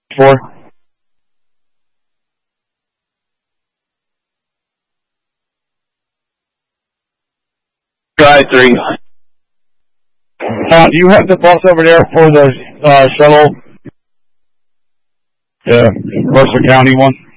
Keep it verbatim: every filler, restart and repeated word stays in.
Four. Try three. Uh, do you have the bus over there for the uh, shuttle? The Mercer County one?